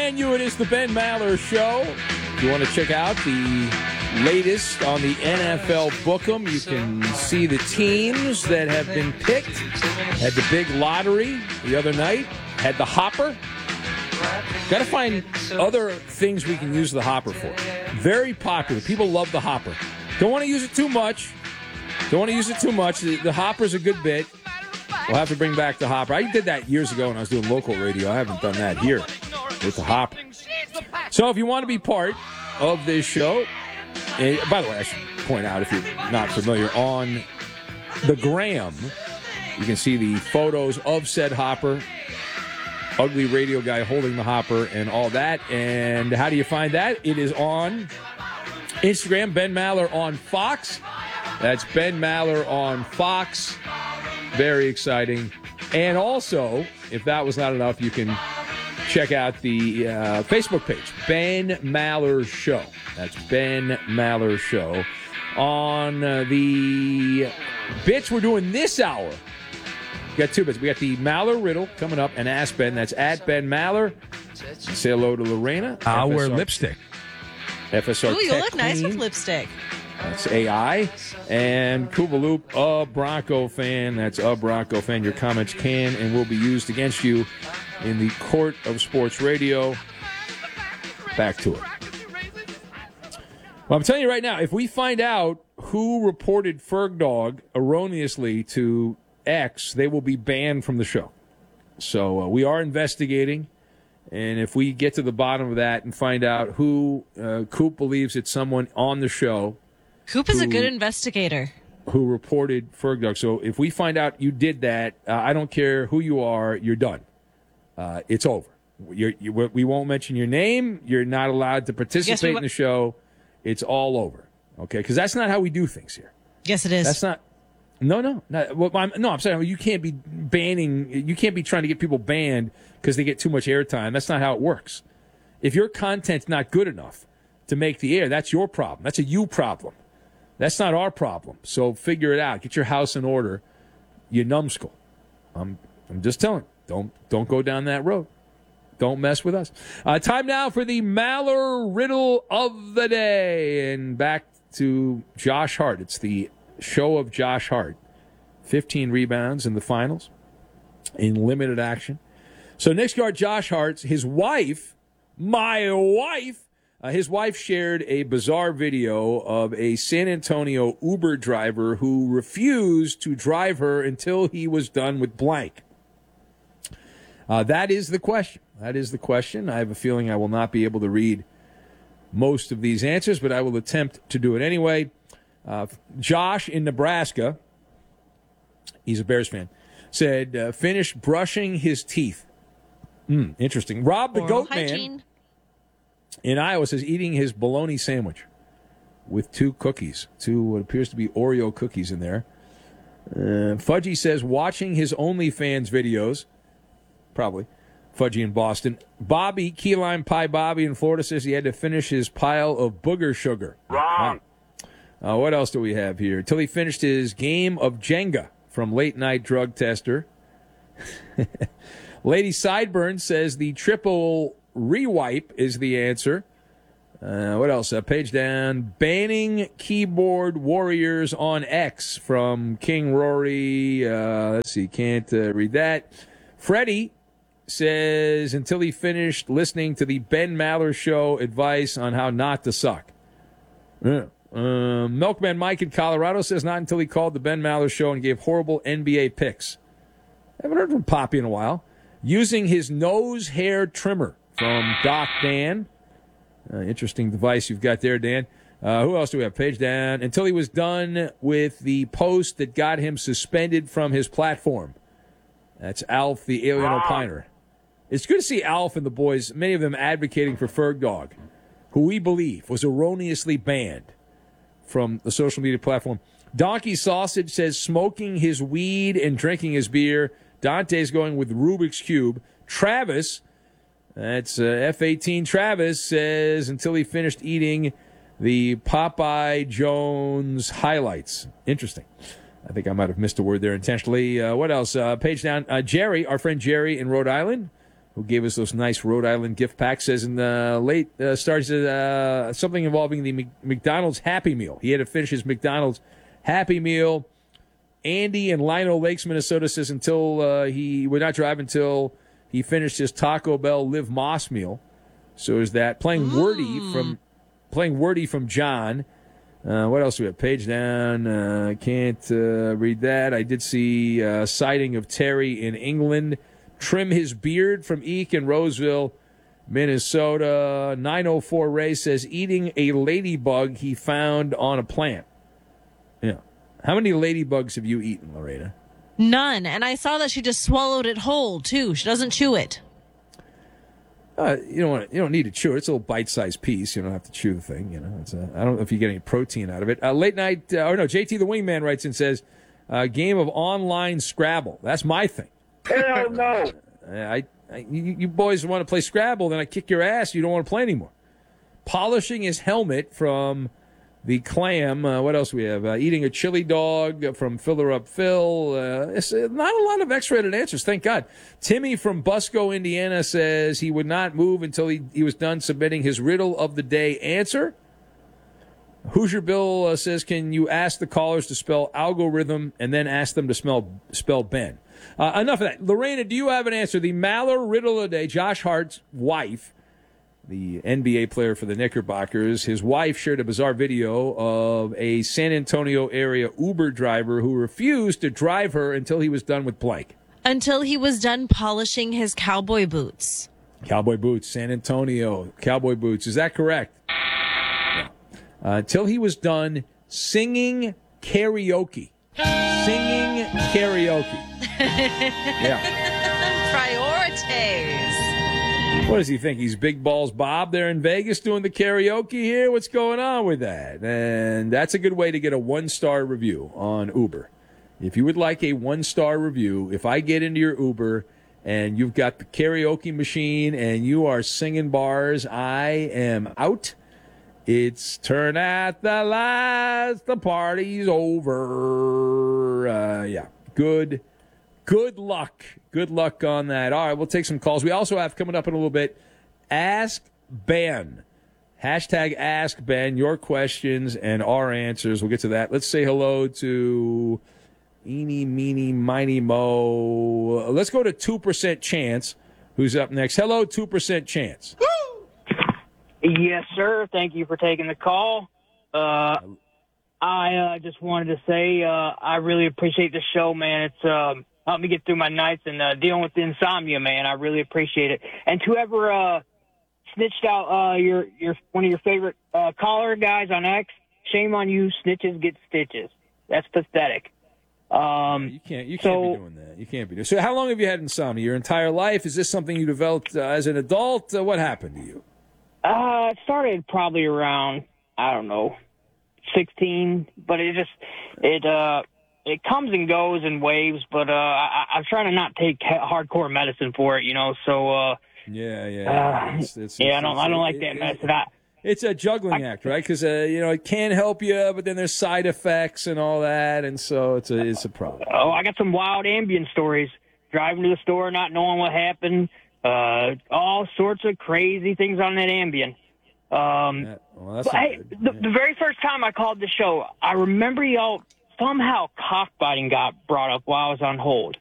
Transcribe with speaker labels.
Speaker 1: remind you, it is the Ben Maller Show. If you want to check out the latest on the NFL Book'em, you can see the teams that have been picked. Had the big lottery the other night. Had the Hopper. Got to find other things we can use the Hopper for. Very popular. People love the Hopper. Don't want to use it too much. The Hopper's a good bit. We'll have to bring back the Hopper. I did that years ago when I was doing local radio. I haven't done that here with the Hopper. So if you want to be part of this show, and by the way, I should point out, if you're not familiar, on the Gram, you can see the photos of said Hopper, ugly radio guy holding the Hopper and all that. And how do you find that? It is on Instagram, Ben Maller on Fox. That's Ben Maller on Fox. Very exciting. And also, if that was not enough, you can check out the Facebook page, Ben Maller Show. That's Ben Maller Show. On the bits we're doing this hour, we got two bits. We got the Maller Riddle coming up and Ask Ben. That's at Ben Maller. Say hello to Lorena.
Speaker 2: I'll wear lipstick.
Speaker 1: FSR
Speaker 3: Ooh, you
Speaker 1: Tech
Speaker 3: look nice
Speaker 1: Queen.
Speaker 3: with lipstick.
Speaker 1: That's AI. And Koopaloop, a Bronco fan. That's a Bronco fan. Your comments can and will be used against you in the court of sports radio. Back to it. Well, I'm telling you right now, if we find out who reported Ferg Dog erroneously to X, they will be banned from the show. So we are investigating. And if we get to the bottom of that and find out who Coop believes it's someone on the show.
Speaker 3: Coop is a good investigator.
Speaker 1: Who reported Ferg Dog. So if we find out you did that, I don't care who you are, you're done. It's over. We won't mention your name. You're not allowed to participate in the show. It's all over. Okay? Because that's not how we do things here.
Speaker 3: Yes, it is.
Speaker 1: That's not. No. I'm saying you can't be banning. You can't be trying to get people banned because they get too much airtime. That's not how it works. If your content's not good enough to make the air, that's your problem. That's a you problem. That's not our problem. So figure it out. Get your house in order. You numbskull. I'm just telling you. Don't go down that road. Don't mess with us. Time now for the Maller Riddle of the Day. And back to Josh Hart. It's the show of Josh Hart. 15 rebounds in the finals in limited action. So next guard, Josh Hart, his wife, his wife shared a bizarre video of a San Antonio Uber driver who refused to drive her until he was done with blank. That is the question. I have a feeling I will not be able to read most of these answers, but I will attempt to do it anyway. Josh in Nebraska, he's a Bears fan, said, finished brushing his teeth. Interesting. Rob the Goat Man in Iowa says, eating his bologna sandwich with two what appears to be Oreo cookies in there. Fudgy says, watching his OnlyFans videos. Probably. Fudgy in Boston. Bobby, Key Lime Pie Bobby in Florida says he had to finish his pile of booger sugar.
Speaker 4: Wrong.
Speaker 1: What else do we have here? Until he finished his game of Jenga from Late Night Drug Tester. Lady Sideburn says the triple rewipe is the answer. What else? Page down. Banning keyboard warriors on X from King Rory. Let's see. Can't read that. Freddie says until he finished listening to the Ben Maller Show advice on how not to suck. Milkman Mike in Colorado says not until he called the Ben Maller Show and gave horrible NBA picks. I haven't heard from Poppy in a while. Using his nose hair trimmer from Doc Dan. Interesting device you've got there, Dan. Who else do we have? Page down. Until he was done with the post that got him suspended from his platform. That's Alf, the alien opiner. It's good to see Alf and the boys, many of them advocating for Ferg Dog, who we believe was erroneously banned from the social media platform. Donkey Sausage says smoking his weed and drinking his beer. Dante's going with Rubik's Cube. Travis, that's F-18 Travis, says until he finished eating the Popeye Jones highlights. Interesting. I think I might have missed a word there intentionally. What else? Page down. Jerry, our friend Jerry in Rhode Island, who gave us those nice Rhode Island gift packs, says in the late starts something involving the McDonald's Happy Meal. He had to finish his McDonald's Happy Meal. Andy in Lino Lakes, Minnesota, says until he would not drive until he finished his Taco Bell Live Moss meal. So is that playing Wordy from John. What else do we have? Page down. Can't read that. I did see a sighting of Terry in England. Trim his beard from Eek in Roseville, Minnesota. 904 Ray says eating a ladybug he found on a plant. Yeah. How many ladybugs have you eaten, Lorena?
Speaker 3: None. And I saw that she just swallowed it whole, too. She doesn't chew it.
Speaker 1: You don't need to chew it. It's a little bite-sized piece. You don't have to chew the thing. I don't know if you get any protein out of it. Late night, JT the Wingman writes and says, game of online Scrabble. That's my thing.
Speaker 2: Hell no.
Speaker 1: You boys want to play Scrabble, then I kick your ass. You don't want to play anymore. Polishing his helmet from the Clam. What else we have? Eating a chili dog from Filler Up Phil. It's not a lot of X-rated answers, thank God. Timmy from Busco, Indiana says he would not move until he was done submitting his riddle of the day answer. Hoosier Bill says, can you ask the callers to spell algorithm and then ask them to spell Ben? Enough of that. Lorena, do you have an answer? The Maller riddle of the day, Josh Hart's wife, the NBA player for the Knickerbockers, his wife shared a bizarre video of a San Antonio area Uber driver who refused to drive her until he was done with blank.
Speaker 3: Until he was done polishing his cowboy boots.
Speaker 1: Cowboy boots, San Antonio, cowboy boots. Is that correct? Yeah. Until he was done singing karaoke. Singing karaoke. Yeah.
Speaker 3: Priorities.
Speaker 1: What does he think? He's Big Balls Bob there in Vegas doing the karaoke here? What's going on with that? And that's a good way to get a 1-star review on Uber. If you would like a 1-star review, if I get into your Uber and you've got the karaoke machine and you are singing bars, I am out. It's turn out the lights, the party's over. Yeah, good luck. Good luck on that. All right, we'll take some calls. We also have coming up in a little bit, Ask Ben. Hashtag Ask Ben, your questions and our answers. We'll get to that. Let's say hello to Eeny, Meeny, Miny, Mo. Let's go to 2% Chance, who's up next. Hello, 2% Chance.
Speaker 2: Yes, sir. Thank you for taking the call. I just wanted to say I really appreciate the show, man. It's helped me get through my nights and dealing with the insomnia, man. I really appreciate it. And whoever snitched out your one of your favorite caller guys on X, shame on you. Snitches get stitches. That's pathetic.
Speaker 1: You can't be doing that. You can't be doing. So how long have you had insomnia? Your entire life? Is this something you developed as an adult? What happened to you?
Speaker 2: It started probably around, I don't know, 16, but it comes and goes in waves, but I'm trying to not take hardcore medicine for it, so
Speaker 1: yeah.
Speaker 2: I don't like that medicine.
Speaker 1: It's a juggling act, right? Because it can help you, but then there's side effects and all that, and so it's a problem.
Speaker 2: Oh, I got some wild Ambien stories. Driving to the store, not knowing what happened. All sorts of crazy things on that Ambien. The very first time I called the show, I remember y'all somehow cockfighting got brought up while I was on hold.